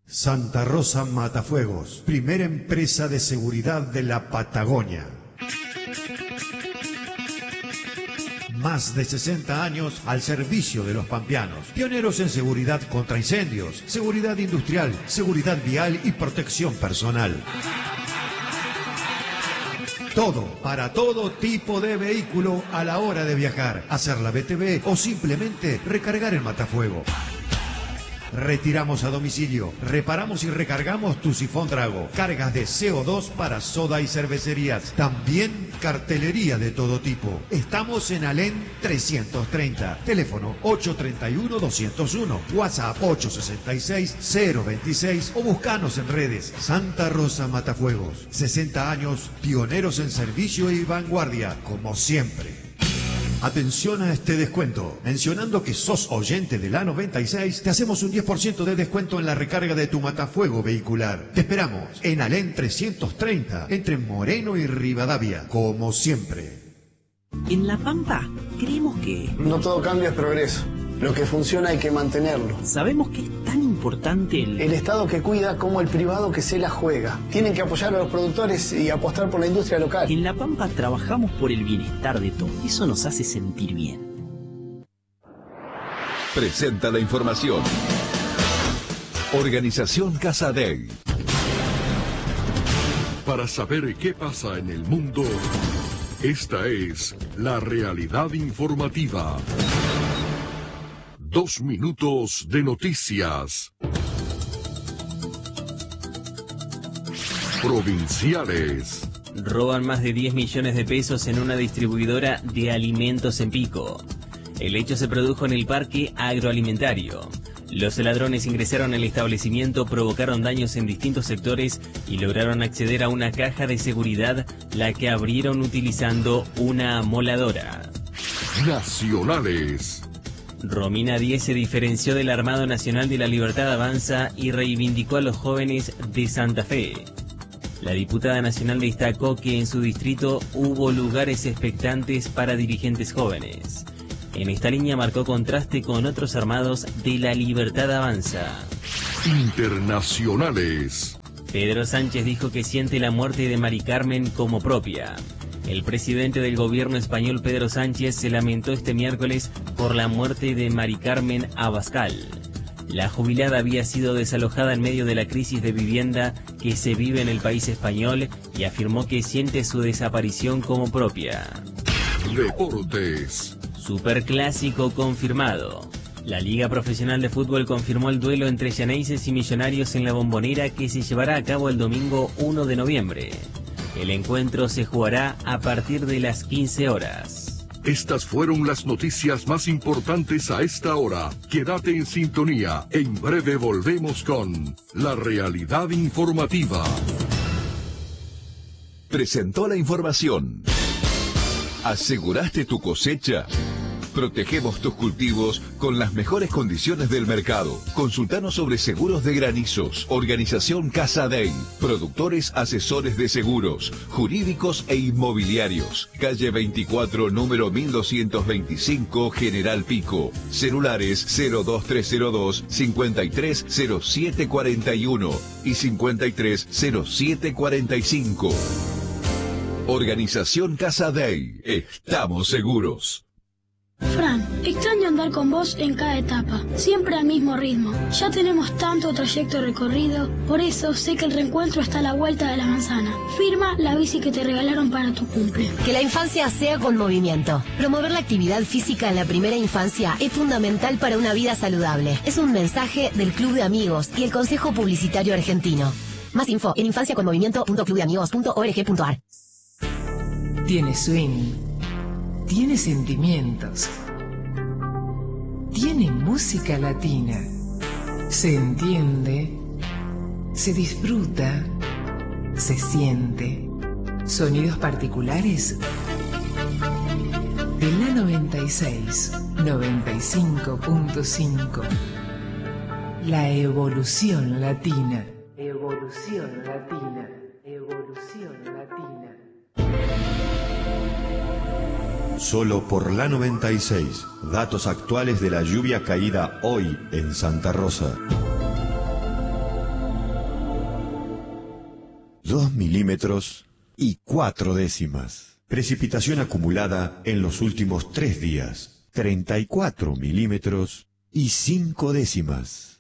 Santa Rosa Matafuegos, primera empresa de seguridad de la Patagonia. Más de 60 años al servicio de los pampeanos. Pioneros en seguridad contra incendios, seguridad industrial, seguridad vial y protección personal. Todo, para todo tipo de vehículo a la hora de viajar, hacer la BTV o simplemente recargar el matafuego. Retiramos a domicilio, reparamos y recargamos tu sifón Drago, cargas de CO2 para soda y cervecerías, también cartelería de todo tipo. Estamos en Alén 330, teléfono 831-201, WhatsApp 866-026 o buscanos en redes. Santa Rosa Matafuegos, 60 años, pioneros en servicio y vanguardia, como siempre. Atención a este descuento. Mencionando que sos oyente de la 96, te hacemos un 10% de descuento en la recarga de tu matafuego vehicular. Te esperamos en Alén 330, entre Moreno y Rivadavia, como siempre. En La Pampa, creemos que... No todo cambio es progreso. Lo que funciona hay que mantenerlo. Sabemos que es tan importante el Estado que cuida como el privado que se la juega. Tienen que apoyar a los productores y apostar por la industria local. En La Pampa trabajamos por el bienestar de todos. Eso nos hace sentir bien. Presenta la información. Organización Casadei. Para saber qué pasa en el mundo, esta es la realidad informativa. 2 minutos de noticias. Provinciales. Roban más de 10 millones de pesos en una distribuidora de alimentos en Pico. El hecho se produjo en el parque agroalimentario. Los ladrones ingresaron al establecimiento, provocaron daños en distintos sectores y lograron acceder a una caja de seguridad, la que abrieron utilizando una amoladora. Nacionales. Romina Díez se diferenció del Armado Nacional de la Libertad Avanza y reivindicó a los jóvenes de Santa Fe. La diputada nacional destacó que en su distrito hubo lugares expectantes para dirigentes jóvenes. En esta línea marcó contraste con otros armados de la Libertad Avanza. Internacionales. Pedro Sánchez dijo que siente la muerte de Mari Carmen como propia. El presidente del gobierno español, Pedro Sánchez, se lamentó este miércoles por la muerte de Mari Carmen Abascal. La jubilada había sido desalojada en medio de la crisis de vivienda que se vive en el país español y afirmó que siente su desaparición como propia. Deportes. Superclásico confirmado. La Liga Profesional de Fútbol confirmó el duelo entre Xeneises y Millonarios en la Bombonera, que se llevará a cabo el domingo 1 de noviembre. El encuentro se jugará a partir de las 15 horas. Estas fueron las noticias más importantes a esta hora. Quédate en sintonía. En breve volvemos con la realidad informativa. Presentó la información. ¿Aseguraste tu cosecha? Protegemos tus cultivos con las mejores condiciones del mercado. Consultanos sobre seguros de granizos. Organización Casadei. Productores asesores de seguros, jurídicos e inmobiliarios. Calle 24, número 1225, General Pico. Celulares 02302 530741 y 530745. Organización Casadei. Estamos seguros. Fran, extraño andar con vos en cada etapa, siempre al mismo ritmo. Ya tenemos tanto trayecto recorrido, por eso sé que el reencuentro está a la vuelta de la manzana. Firma la bici que te regalaron para tu cumple. Que la infancia sea con movimiento. Promover la actividad física en la primera infancia es fundamental para una vida saludable. Es un mensaje del Club de Amigos y el Consejo Publicitario Argentino. Más info en infanciaconmovimiento.clubdeamigos.org.ar. Tiene swing, tiene sentimientos, tiene música latina, se entiende, se disfruta, se siente. Sonidos particulares de la 96, 95.5. La evolución latina. Evolución latina. Evolución latina. Solo por la 96. Datos actuales de la lluvia caída hoy en Santa Rosa. 2 milímetros y 4 décimas. Precipitación acumulada en los últimos 3 días, 34 milímetros y 5 décimas.